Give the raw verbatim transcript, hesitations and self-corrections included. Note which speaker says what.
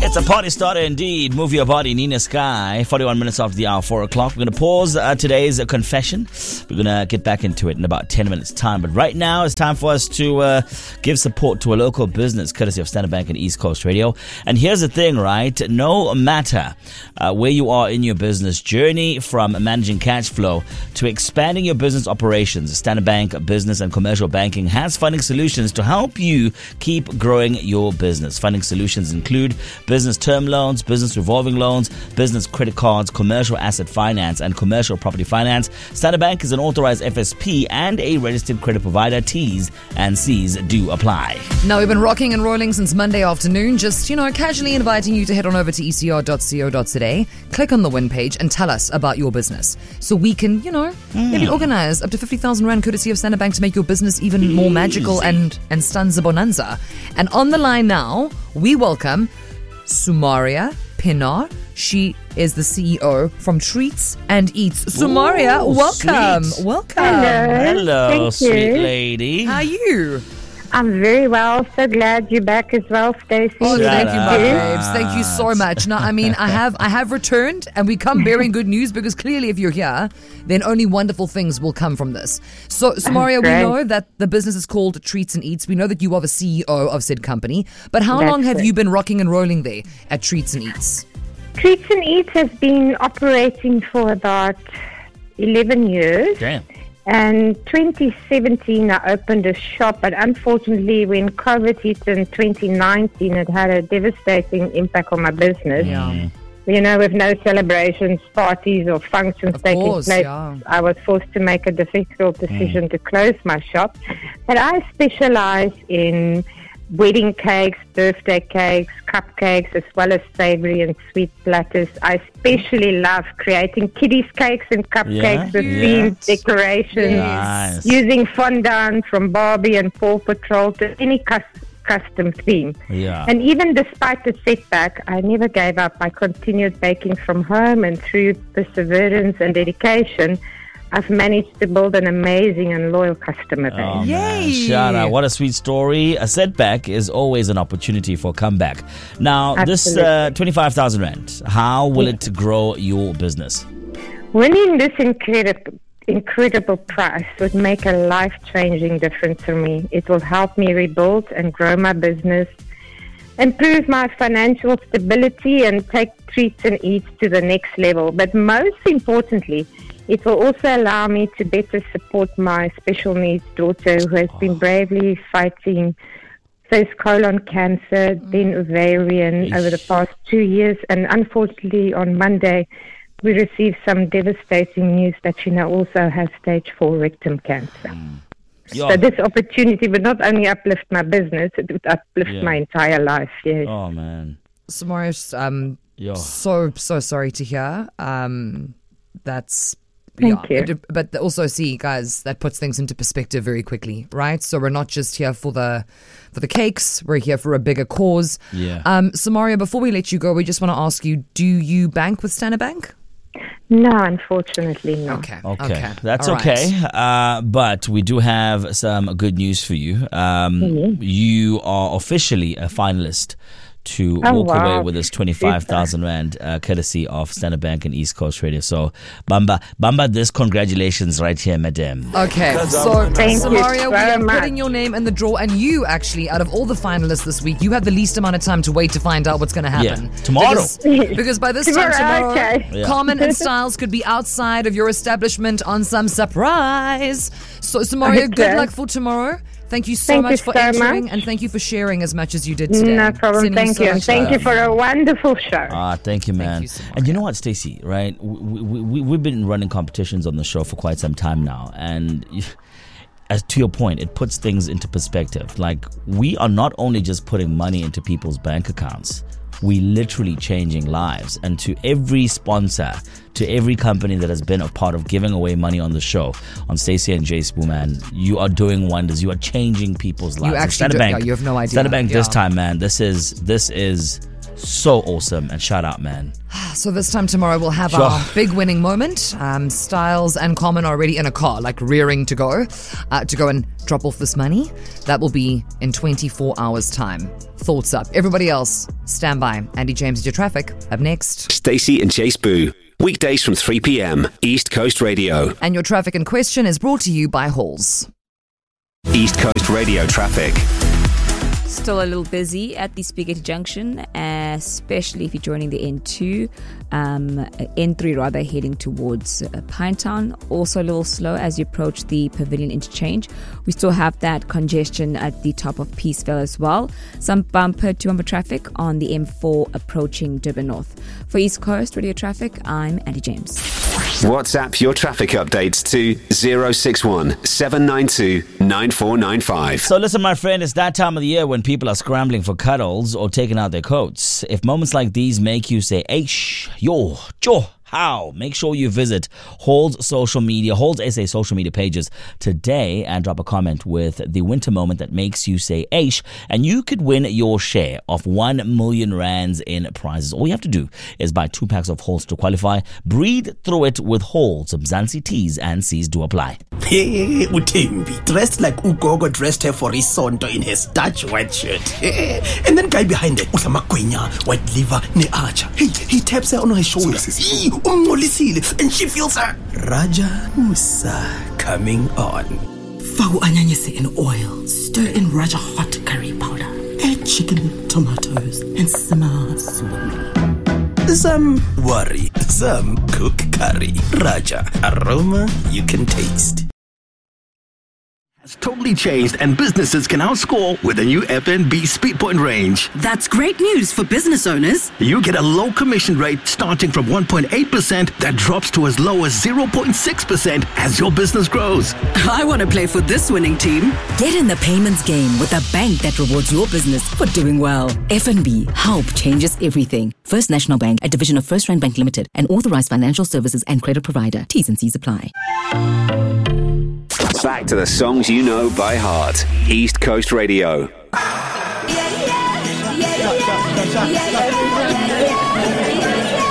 Speaker 1: It's a party starter indeed. Move your body, Nina Sky. forty-one minutes after the hour, four o'clock. We're going to pause uh, today's uh, confession. We're going to get back into it in about ten minutes' time. But right now, it's time for us to uh, give support to a local business, courtesy of Standard Bank and East Coast Radio. And here's the thing, right? No matter uh, where you are in your business journey, from managing cash flow to expanding your business operations, Standard Bank Business and Commercial Banking has funding solutions to help you keep growing your business. Funding solutions include business term loans, business revolving loans, business credit cards, commercial asset finance, and commercial property finance. Standard Bank is an authorized F S P and a registered credit provider. T's and C's do apply.
Speaker 2: Now, we've been rocking and rolling since Monday afternoon, just, you know, casually inviting you to head on over to e c r dot co dot z a, click on the win page and tell us about your business. So we can, you know, mm. maybe organize up to fifty thousand rand courtesy of Standard Bank to make your business even Easy. more magical and, and stanza bonanza. And on the line now, we welcome Sumaria Pinar. She is the C E O from Treats and Eats. Sumaria, Ooh, welcome.
Speaker 1: Sweet.
Speaker 2: Welcome.
Speaker 3: Hello.
Speaker 1: Hello,
Speaker 3: Thank
Speaker 1: sweet
Speaker 3: you.
Speaker 1: lady.
Speaker 2: How are you?
Speaker 3: I'm very well. So glad you're back as well, Stacey.
Speaker 2: Oh,
Speaker 1: Shut
Speaker 2: thank you, my
Speaker 1: up.
Speaker 2: babes. Thank you so much. Now, I mean, I have I have returned, and we come bearing good news because clearly, if you're here, then only wonderful things will come from this. So, Sumaria, we
Speaker 3: Great.
Speaker 2: know that the business is called Treats and Eats. We know that you are the C E O of said company. But how
Speaker 3: That's
Speaker 2: long have
Speaker 3: it.
Speaker 2: you been rocking and rolling there at Treats and Eats?
Speaker 3: Treats and Eats has been operating for about eleven years.
Speaker 1: Damn.
Speaker 3: And twenty seventeen, I opened a shop, but unfortunately, when COVID hit in twenty nineteen, it had a devastating impact on my business.
Speaker 2: Yeah.
Speaker 3: You know, with no celebrations, parties, or functions
Speaker 2: Of
Speaker 3: taking
Speaker 2: course,
Speaker 3: place,
Speaker 2: yeah.
Speaker 3: I was forced to make a difficult decision to close my shop. But I specialize in wedding cakes, birthday cakes, cupcakes, as well as savory and sweet platters. I especially love creating kiddies cakes and cupcakes
Speaker 1: Yeah?
Speaker 3: with
Speaker 1: Yeah.
Speaker 3: themed decorations,
Speaker 1: Nice.
Speaker 3: using fondant from Barbie and Paw Patrol to any cus- custom theme.
Speaker 1: Yeah.
Speaker 3: And even despite the setback, I never gave up. I continued baking from home, and through perseverance and dedication, I've managed to build an amazing and loyal customer base.
Speaker 1: Oh, man.
Speaker 2: Yay.
Speaker 1: Shout out. What a sweet story. A setback is always an opportunity for comeback. Now, this uh,
Speaker 3: Absolutely.
Speaker 1: twenty-five thousand rand, how will it grow your business?
Speaker 3: Winning this incredible, incredible prize would make a life-changing difference for me. It will help me rebuild and grow my business, improve my financial stability, and take Treats and Eats to the next level. But most importantly, it will also allow me to better support my special needs daughter, who has been bravely fighting first colon cancer, then ovarian over the past two years. And unfortunately, on Monday, we received some devastating news that she now also has stage four rectum cancer.
Speaker 1: Yo.
Speaker 3: So this opportunity would not only uplift my business, it would uplift
Speaker 1: Yeah.
Speaker 3: my entire life. Yes.
Speaker 1: Oh, man.
Speaker 2: Sumaria, um,
Speaker 1: Yo.
Speaker 2: so, so sorry to hear. Um, that's...
Speaker 3: Thank
Speaker 2: yeah,
Speaker 3: you.
Speaker 2: it- But also, see, guys, that puts things into perspective very quickly, right? So we're not just here for the for the cakes. We're here for a bigger cause.
Speaker 1: Yeah.
Speaker 2: Um, Sumaria, before we let you go, we just want to ask you: do you bank with Standard Bank?
Speaker 3: No, unfortunately not.
Speaker 2: Okay.
Speaker 1: Okay, that's
Speaker 2: All right.
Speaker 1: okay. Uh, but we do have some good news for you. Um,
Speaker 3: Mm-hmm.
Speaker 1: You are officially a finalist to
Speaker 3: Oh,
Speaker 1: walk away
Speaker 3: wow.
Speaker 1: with this twenty-five thousand rand uh, courtesy of Standard Bank and East Coast Radio. So, Bamba, Bamba, this congratulations right here, madam.
Speaker 2: Okay, so
Speaker 3: Thank you
Speaker 2: Sumaria, we
Speaker 3: so
Speaker 2: are
Speaker 3: much.
Speaker 2: putting your name in the draw, and you actually, out of all the finalists this week, you have the least amount of time to wait to find out what's going to happen.
Speaker 1: Yeah, tomorrow.
Speaker 2: Because, because by this time
Speaker 3: Tomorrow,
Speaker 2: tomorrow,
Speaker 3: okay.
Speaker 1: Yeah.
Speaker 2: Carmen and Styles could be outside of your establishment on some surprise. So, Sumaria, good
Speaker 3: Okay.
Speaker 2: luck for tomorrow. Thank you so
Speaker 3: Thank
Speaker 2: much
Speaker 3: you
Speaker 2: for
Speaker 3: so
Speaker 2: entering,
Speaker 3: much.
Speaker 2: and thank you for sharing as much as you did today.
Speaker 3: No problem.
Speaker 2: Sending
Speaker 3: Thank
Speaker 2: so
Speaker 3: you. And
Speaker 2: much
Speaker 3: thank
Speaker 2: love.
Speaker 3: you for a wonderful show.
Speaker 1: Ah, thank you, man.
Speaker 2: you, Sumaria.
Speaker 1: And you know what, Stacey, right? We, we, we, we've been running competitions on the show for quite some time now. And as to your point, it puts things into perspective. Like, we are not only just putting money into people's bank accounts, we literally changing lives. And to every sponsor, to every company that has been a part of giving away money on the show, on Stacey and Jay Spooman, you are doing wonders. You are changing people's lives. And
Speaker 2: actually
Speaker 1: Standard
Speaker 2: do-
Speaker 1: Bank,
Speaker 2: yeah, you have no idea.
Speaker 1: Standard Bank this
Speaker 2: Yeah.
Speaker 1: time, man. This is this is so awesome. And shout out, man.
Speaker 2: So this time tomorrow we'll have
Speaker 1: Sure.
Speaker 2: our big winning moment. Um, Styles and Common are already in a car, like rearing to go, uh, to go and drop off this money. That will be in twenty-four hours' time. Thoughts up. Everybody else, stand by. Andy James is your traffic. Up next.
Speaker 4: Stacey and Chase Boo. Weekdays from three p.m. East Coast Radio.
Speaker 2: And your traffic in question is brought to you by Halls.
Speaker 4: East Coast Radio traffic.
Speaker 5: Still a little busy at the Spaghetti Junction, especially if you're joining the N two, um, N three rather, heading towards uh, Pinetown. Also a little slow as you approach the Pavilion Interchange. We still have that congestion at the top of Peaceville as well. Some bumper to bumper traffic on the M four approaching Durban North. For East Coast Radio Traffic, I'm Andy James.
Speaker 4: WhatsApp your traffic updates to zero six one seven nine two nine four nine five.
Speaker 1: So listen, my friend, it's that time of the year when people are scrambling for cuddles or taking out their coats. If moments like these make you say, "Aish, yo, jo," how? Make sure you visit Hold's social media, Hold's S A social media pages today and drop a comment with the winter moment that makes you say Aish, and you could win your share of one million rands in prizes. All you have to do is buy two packs of Hold's to qualify. Breathe through it with Hold's. Mzansi T's and C's do apply.
Speaker 6: Hey, Utimbi, dressed like Ugogo dressed her for Isonto in his Dutch white shirt. And then guy behind it, Utamakwenya, white liver, ne archer. Hey, he taps her on her shoulder. Ee, umngolisile, and she feels her. Raja Musa coming on.
Speaker 7: Fagu anyanyese in oil. Stir in Raja hot curry powder. Add chicken, tomatoes, and simmer slowly.
Speaker 6: Some worry, some cook curry. Raja, aroma you can taste.
Speaker 8: Has totally changed, and businesses can now score with the new F N B Speedpoint range.
Speaker 7: That's great news for business owners.
Speaker 8: You get a low commission rate starting from one point eight percent that drops to as low as zero point six percent as your business grows.
Speaker 7: I want to play for this winning team. Get in the payments game with a bank that rewards your business for doing well. F N B, help changes everything. First National Bank, a division of First Rand Bank Limited, an authorized financial services and credit provider. T's and C's apply.
Speaker 4: Back to the songs you know by heart. East Coast Radio.
Speaker 9: Yeah, yeah, yeah, yeah, yeah, yeah, yeah, yeah, yeah, yeah.